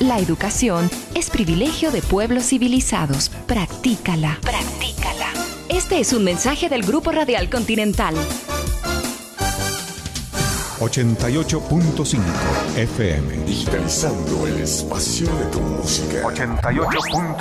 La educación es privilegio de pueblos civilizados. Practícala. Practícala. Este es un mensaje del Grupo Radial Continental. 88.5 FM. Digitalizando el espacio de tu música. 88.5